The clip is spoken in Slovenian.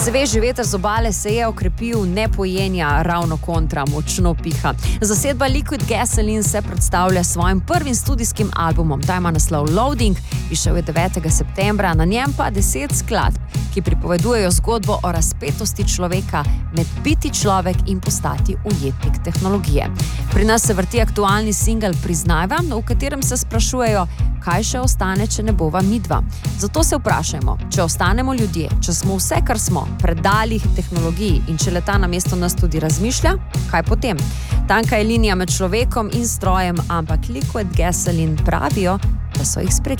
Sveži veter z obale se je okrepil, ne pojenja, ravno kontra, močno piha. Zasedba Liquid Gasoline se predstavlja s svojim prvim studijskim albumom. Ta ima naslov Loading, izšel je 9. septembra, na njem pa 10 skladb, ki pripovedujejo zgodbo o razpetosti človeka med biti človek in postati ujetnik tehnologije. Pri nas se vrti aktualni singel Priznajva, v katerem se sprašujejo, kaj še ostane, če ne bova midva. Zato se vprašajmo, če ostanemo ljudje, če smo vse, kar smo, predali tehnologiji in če leta namesto nas tudi razmišlja, kaj potem? Tanka je linija med človekom in strojem, ampak Liquid Gasoline pravijo, da so jih spregledali.